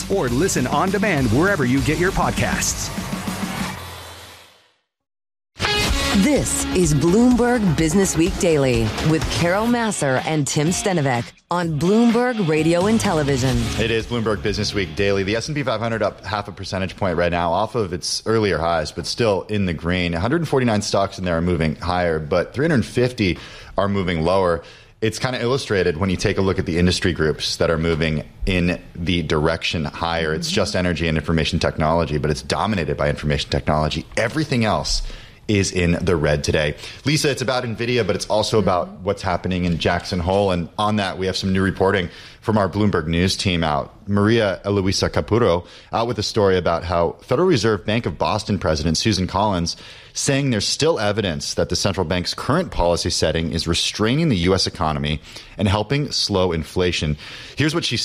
apps or listen on demand wherever you get your podcasts. This is Bloomberg Business Week Daily with Carol Massar and Tim Stenovec on Bloomberg Radio and Television. It is Bloomberg Business Week Daily. The S&P 500 up 0.5 percentage point right now off of its earlier highs, but still in the green. 149 stocks in there are moving higher, but 350 are moving lower. It's kind of illustrated when you take a look at the industry groups that are moving in the direction higher. It's just energy and information technology, but it's dominated by information technology. Everything else is in the red today. Lisa, it's about NVIDIA, but it's also about what's happening in Jackson Hole. And on that, we have some new reporting from our Bloomberg News team out. Maria Eloisa Capurro out with a story about how Federal Reserve Bank of Boston President Susan Collins saying there's still evidence that the central bank's current policy setting is restraining the U.S. economy and helping slow inflation. Here's what she